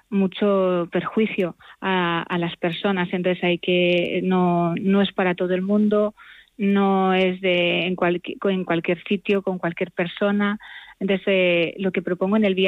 mucho perjuicio a las personas. Entonces no es para todo el mundo, no es en cualquier sitio, con cualquier persona. Entonces lo que propongo en el viaje